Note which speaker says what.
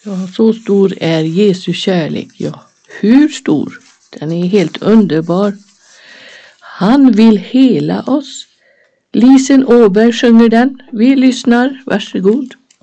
Speaker 1: Ja, så stor är Jesu kärlek. Ja, hur stor? Den är helt underbar. Han vill hela oss. Lisen Åberg sjunger den. Vi lyssnar. Varsågod.